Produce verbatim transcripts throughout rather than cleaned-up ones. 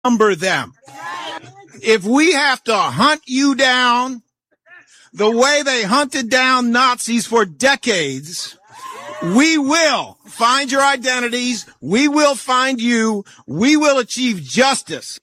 number them. If we have to hunt you down the way they hunted down Nazis for decades, we will find your identities. We will find you. We will achieve justice.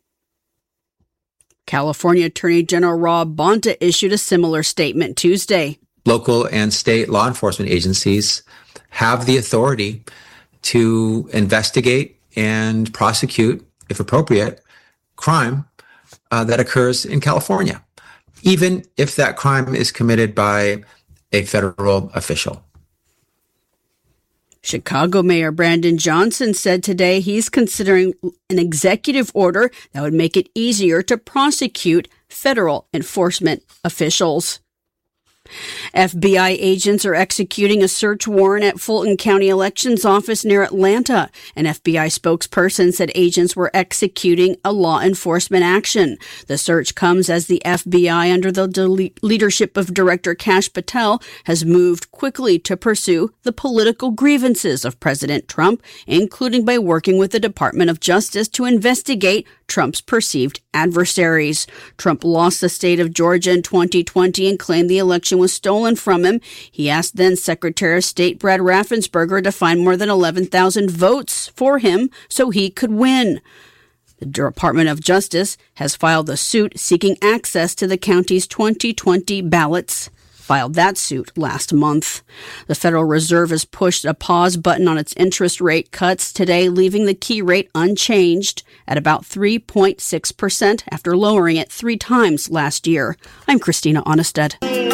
California Attorney General Rob Bonta issued a similar statement Tuesday. Local and state law enforcement agencies have the authority to investigate and prosecute, if appropriate, crime uh, that occurs in California, even if that crime is committed by a federal official. Chicago Mayor Brandon Johnson said today he's considering an executive order that would make it easier to prosecute federal enforcement officials. F B I agents are executing a search warrant at Fulton County Elections Office near Atlanta. An F B I spokesperson said agents were executing a law enforcement action. The search comes as the F B I, under the de- leadership of Director Kash Patel, has moved quickly to pursue the political grievances of President Trump, including by working with the Department of Justice to investigate Trump's perceived adversaries. Trump lost the state of Georgia in twenty twenty and claimed the election was stolen from him. He asked then Secretary of State Brad Raffensperger to find more than eleven thousand votes for him so he could win. The Department of Justice has filed a suit seeking access to the county's twenty twenty ballots. Filed that suit last month. The Federal Reserve has pushed a pause button on its interest rate cuts today, leaving the key rate unchanged at about three point six percent after lowering it three times last year. I'm Christina Onnested.